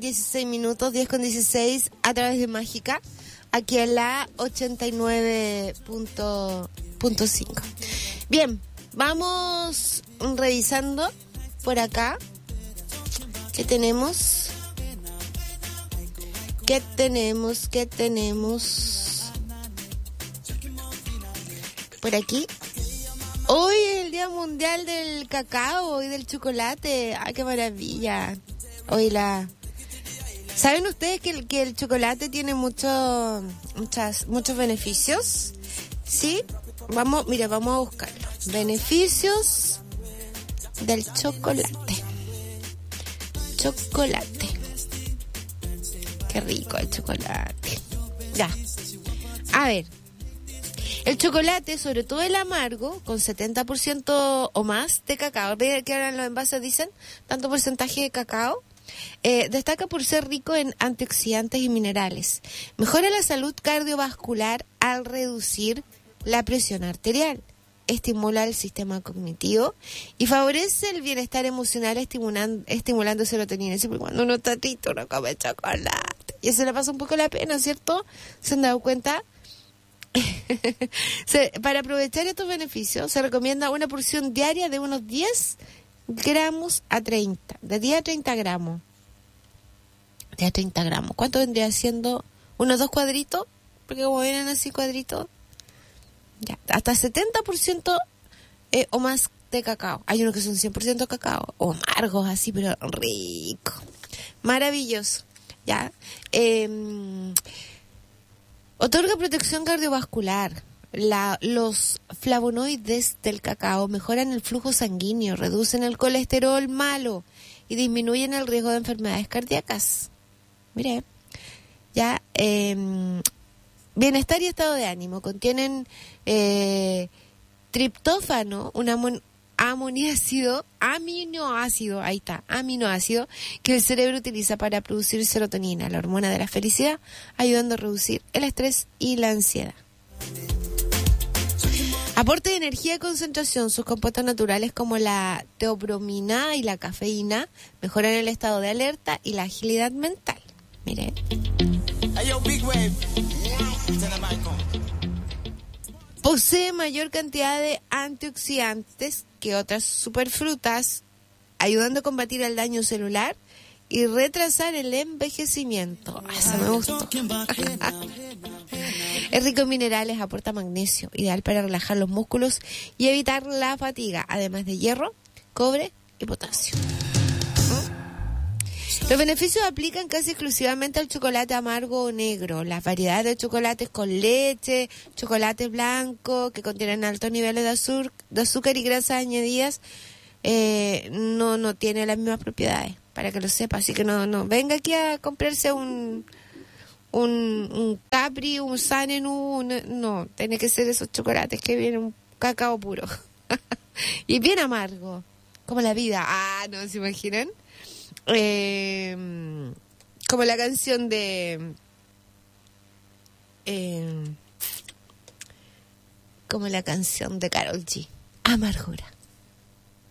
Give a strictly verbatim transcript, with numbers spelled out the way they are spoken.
dieciséis minutos, diez con dieciséis, a través de Mágica, aquí en la ochenta y nueve punto cinco. Bien, vamos revisando por acá. ¿Qué tenemos? ¿Qué tenemos? ¿Qué tenemos? Por aquí. Hoy es el Día Mundial del Cacao y del Chocolate. ¡Ay, qué maravilla! Hoy la... ¿Saben ustedes que el, que el chocolate tiene mucho, muchas, muchos beneficios? ¿Sí? Vamos, mira, vamos a buscarlo. Beneficios del chocolate. Chocolate. Qué rico el chocolate. Ya. A ver. El chocolate, sobre todo el amargo, con setenta por ciento o más de cacao. ¿Ve que ahora en los envases dicen tanto porcentaje de cacao? Eh, destaca por ser rico en antioxidantes y minerales. Mejora la salud cardiovascular al reducir la presión arterial. Estimula el sistema cognitivo y favorece el bienestar emocional estimulando, estimulando serotonina. Siempre cuando uno está triste, uno come chocolate. Y eso le pasa un poco la pena, ¿cierto? ¿Se han dado cuenta? se, para aprovechar estos beneficios se recomienda una porción diaria de unos diez gramos a treinta, de diez a treinta gramos, de a treinta gramos. ¿Cuánto vendría siendo? ¿Unos dos cuadritos? Porque como vienen así cuadritos, ya, hasta setenta por ciento eh, o más de cacao. Hay unos que son cien por ciento cacao, o amargos así, pero rico, maravilloso. Ya, eh, otorga protección cardiovascular. La, los flavonoides del cacao mejoran el flujo sanguíneo, reducen el colesterol malo y disminuyen el riesgo de enfermedades cardíacas. Mire, ya, eh, bienestar y estado de ánimo. Contienen eh, triptófano, un amon- aminoácido, aminoácido, ahí está, aminoácido, que el cerebro utiliza para producir serotonina, la hormona de la felicidad, ayudando a reducir el estrés y la ansiedad. Aporte de energía y concentración. Sus compuestos naturales como la teobromina y la cafeína mejoran el estado de alerta y la agilidad mental. Mire. Posee mayor cantidad de antioxidantes que otras superfrutas, ayudando a combatir el daño celular y retrasar el envejecimiento. Eso me gustó. Es rico en minerales, aporta magnesio, ideal para relajar los músculos y evitar la fatiga, además de hierro, cobre y potasio. ¿Mm? Los beneficios aplican casi exclusivamente al chocolate amargo o negro. Las variedades de chocolates con leche, chocolate blanco, que contienen altos niveles de, azur, de azúcar y grasas añadidas, eh, no, no tienen las mismas propiedades, para que lo sepa. Así que no, no venga aquí a comprarse un... Un, un Capri, un Sanenu, un, no, tiene que ser esos chocolates que vienen un cacao puro. Y bien amargo, como la vida. Ah, ¿no se imaginan? Eh, como la canción de... Eh, como la canción de Karol G. Amargura.